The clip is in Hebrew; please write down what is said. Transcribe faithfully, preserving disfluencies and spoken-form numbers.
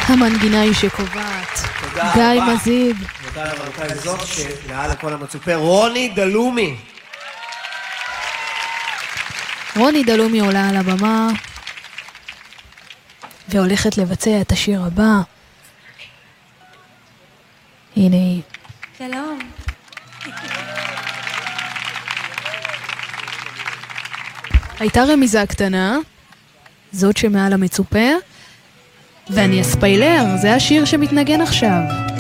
המנגינה היא שקובעת. גיא מזיג. תודה רבה, זאת שמעל הכל המצופה, רוני דלומי. רוני דלומי עולה על הבמה והולכת לבצע את השיר הבא. הנה היא. שלום. הייתה רמיזה קטנה, זאת שמעל המצופה, ואני אספיילר, זה השיר שמתנגן עכשיו.